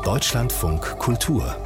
Deutschlandfunk Kultur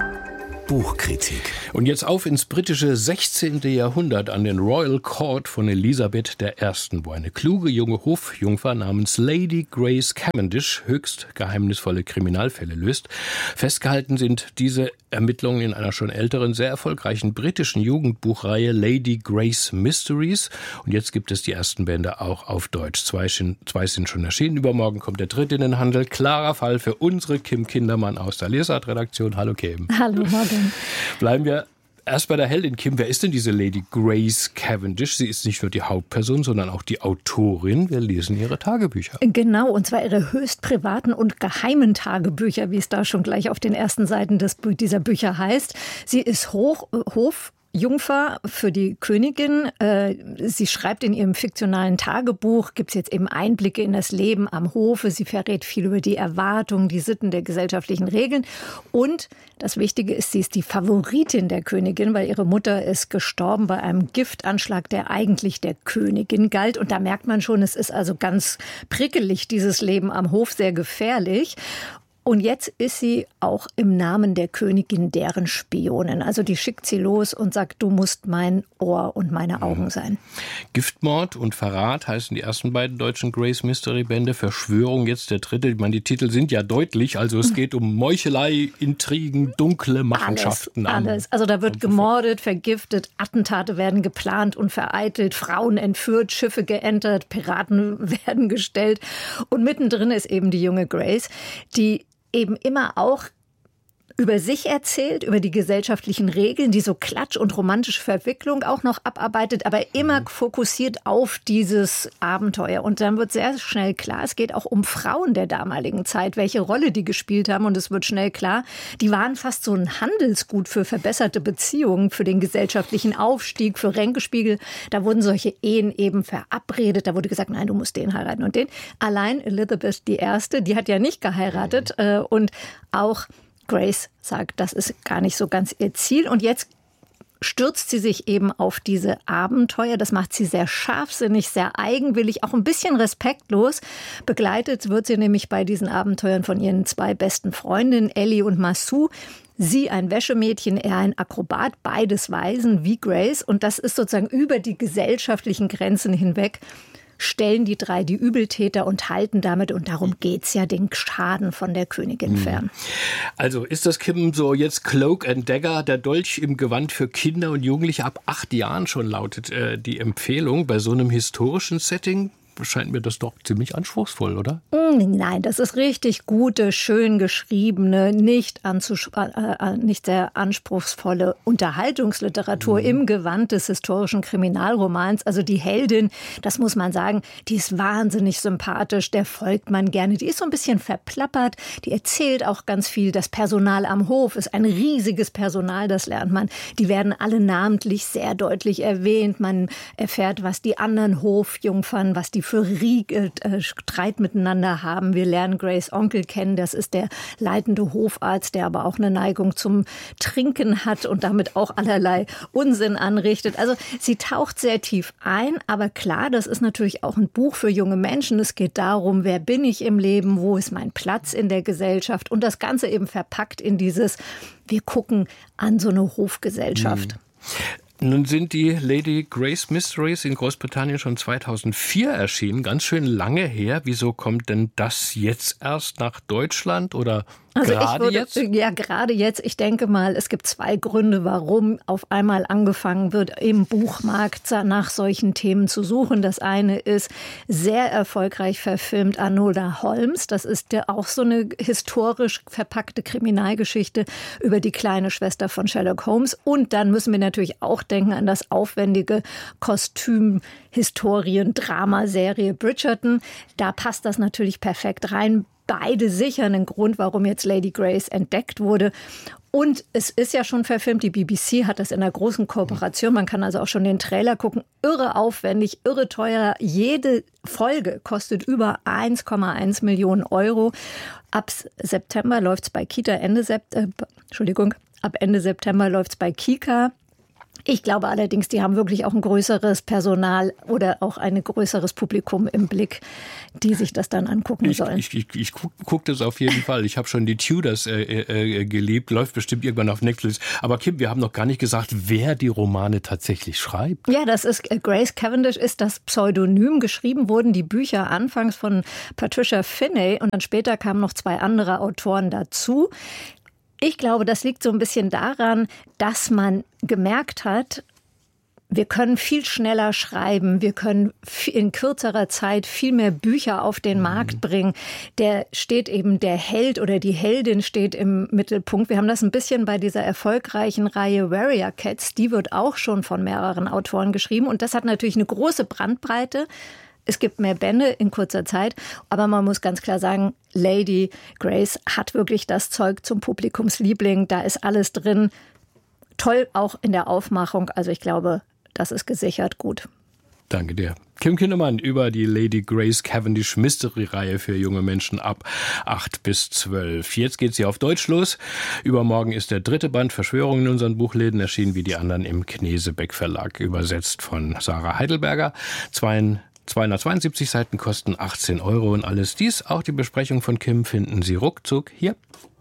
Buchkritik. Und jetzt auf ins britische 16. Jahrhundert an den Royal Court von Elisabeth I., wo eine kluge junge Hofjungfer namens Lady Grace Cavendish höchst geheimnisvolle Kriminalfälle löst. Festgehalten sind diese Ermittlungen in einer schon älteren, sehr erfolgreichen britischen Jugendbuchreihe Lady Grace Mysteries. Und jetzt gibt es die ersten Bände auch auf Deutsch. Zwei sind schon erschienen. Übermorgen kommt der dritte in den Handel. Klarer Fall für unsere Kim Kindermann aus der Lesart-Redaktion. Hallo Kim. Hallo Morgen. Bleiben wir erst bei der Heldin Kim. Wer ist denn diese Lady Grace Cavendish? Sie ist nicht nur die Hauptperson, sondern auch die Autorin. Wir lesen ihre Tagebücher. Genau, und zwar ihre höchst privaten und geheimen Tagebücher, wie es da schon gleich auf den ersten Seiten dieser Bücher heißt. Sie ist Hofjungfer für die Königin. Sie schreibt in ihrem fiktionalen Tagebuch, gibt es jetzt eben Einblicke in das Leben am Hofe. Sie verrät viel über die Erwartungen, die Sitten der gesellschaftlichen Regeln. Und das Wichtige ist, sie ist die Favoritin der Königin, weil ihre Mutter ist gestorben bei einem Giftanschlag, der eigentlich der Königin galt. Und da merkt man schon, es ist also ganz prickelig, dieses Leben am Hof, sehr gefährlich. Und jetzt ist sie auch im Namen der Königin deren Spionin. Also die schickt sie los und sagt, du musst mein Ohr und meine Augen sein. Giftmord und Verrat heißen die ersten beiden deutschen Grace Mystery Bände. Verschwörung jetzt der dritte. Ich meine, die Titel sind ja deutlich. Also es geht um Meuchelei, Intrigen, dunkle Machenschaften. Alles. Also da wird gemordet, vergiftet, Attentate werden geplant und vereitelt, Frauen entführt, Schiffe geentert, Piraten werden gestellt. Und mittendrin ist eben die junge Grace, die eben immer auch über sich erzählt, über die gesellschaftlichen Regeln, die so Klatsch und romantische Verwicklung auch noch abarbeitet, aber immer fokussiert auf dieses Abenteuer. Und dann wird sehr schnell klar, es geht auch um Frauen der damaligen Zeit, welche Rolle die gespielt haben. Und es wird schnell klar, die waren fast so ein Handelsgut für verbesserte Beziehungen, für den gesellschaftlichen Aufstieg, für Ränkespiegel. Da wurden solche Ehen eben verabredet. Da wurde gesagt, nein, du musst den heiraten und den. Allein Elizabeth I., die hat ja nicht geheiratet. Und auch Grace sagt, das ist gar nicht so ganz ihr Ziel. Und jetzt stürzt sie sich eben auf diese Abenteuer. Das macht sie sehr scharfsinnig, sehr eigenwillig, auch ein bisschen respektlos. Begleitet wird sie nämlich bei diesen Abenteuern von ihren zwei besten Freundinnen, Ellie und Massou. Sie ein Wäschemädchen, er ein Akrobat, beides Waisen wie Grace. Und das ist sozusagen über die gesellschaftlichen Grenzen hinweg, stellen die drei die Übeltäter und halten damit, und darum geht's ja, den Schaden von der Königin fern. Also ist das, Kim, so jetzt Cloak and Dagger, der Dolch im Gewand für Kinder und Jugendliche ab 8 Jahren schon, lautet die Empfehlung. Bei so einem historischen Setting scheint mir das doch ziemlich anspruchsvoll, oder? Nein, das ist richtig gute, schön geschriebene, nicht sehr anspruchsvolle Unterhaltungsliteratur im Gewand des historischen Kriminalromans. Also die Heldin, das muss man sagen, die ist wahnsinnig sympathisch, der folgt man gerne. Die ist so ein bisschen verplappert, die erzählt auch ganz viel. Das Personal am Hof ist ein riesiges Personal, das lernt man. Die werden alle namentlich sehr deutlich erwähnt. Man erfährt, was die anderen Hofjungfern, was die für Streit miteinander haben. Wir lernen Grace Onkel kennen. Das ist der leitende Hofarzt, der aber auch eine Neigung zum Trinken hat und damit auch allerlei Unsinn anrichtet. Also sie taucht sehr tief ein. Aber klar, das ist natürlich auch ein Buch für junge Menschen. Es geht darum, wer bin ich im Leben? Wo ist mein Platz in der Gesellschaft? Und das Ganze eben verpackt in dieses, wir gucken an so eine Hofgesellschaft. Nun sind die Lady Grace Mysteries in Großbritannien schon 2004 erschienen. Ganz schön lange her. Wieso kommt denn das jetzt erst nach Deutschland oder gerade jetzt? Ja, gerade jetzt. Ich denke mal, es gibt zwei Gründe, warum auf einmal angefangen wird, im Buchmarkt nach solchen Themen zu suchen. Das eine ist sehr erfolgreich verfilmt Enola Holmes. Das ist ja auch so eine historisch verpackte Kriminalgeschichte über die kleine Schwester von Sherlock Holmes. Und dann müssen wir natürlich auch denken an das aufwendige Kostüm-Historien-Dramaserie Bridgerton. Da passt das natürlich perfekt rein. Beide sicher einen Grund, warum jetzt Lady Grace entdeckt wurde. Und es ist ja schon verfilmt, die BBC hat das in einer großen Kooperation. Man kann also auch schon den Trailer gucken. Irre aufwendig, irre teuer. Jede Folge kostet über 1,1 Millionen Euro. Ab September läuft es bei Ende September läuft es bei Kika. Ich glaube allerdings, die haben wirklich auch ein größeres Personal oder auch ein größeres Publikum im Blick, die sich das dann angucken sollen. Ich guck das auf jeden Fall. Ich habe schon die Tudors geliebt, läuft bestimmt irgendwann auf Netflix. Aber Kim, wir haben noch gar nicht gesagt, wer die Romane tatsächlich schreibt. Ja, das ist Grace Cavendish, ist das Pseudonym. Geschrieben wurden die Bücher anfangs von Patricia Finney und dann später kamen noch 2 andere Autoren dazu. Ich glaube, das liegt so ein bisschen daran, dass man gemerkt hat, wir können viel schneller schreiben, wir können in kürzerer Zeit viel mehr Bücher auf den Markt bringen. Der Held oder die Heldin steht im Mittelpunkt. Wir haben das ein bisschen bei dieser erfolgreichen Reihe Warrior Cats. Die wird auch schon von mehreren Autoren geschrieben und das hat natürlich eine große Bandbreite. Es gibt mehr Bände in kurzer Zeit, aber man muss ganz klar sagen, Lady Grace hat wirklich das Zeug zum Publikumsliebling. Da ist alles drin. Toll auch in der Aufmachung. Also ich glaube, das ist gesichert gut. Danke dir. Kim Kinnemann über die Lady Grace Cavendish Mystery-Reihe für junge Menschen ab 8 bis 12. Jetzt geht's hier auf Deutsch los. Übermorgen ist der 3. Band Verschwörungen in unseren Buchläden, erschienen wie die anderen im Knesebeck Verlag, übersetzt von Sarah Heidelberger. 272 Seiten kosten 18 € und alles dies, auch die Besprechung von Kim, finden Sie ruckzuck hier.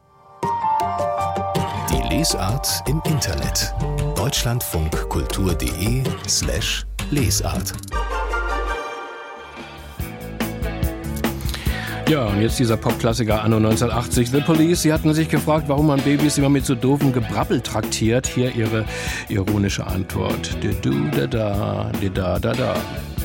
Die Lesart im Internet. deutschlandfunkkultur.de/Lesart. Ja, und jetzt dieser Popklassiker anno 1980, The Police. Sie hatten sich gefragt, warum man Babys immer mit so doofem Gebrabbel traktiert. Hier ihre ironische Antwort. Da da da da da da.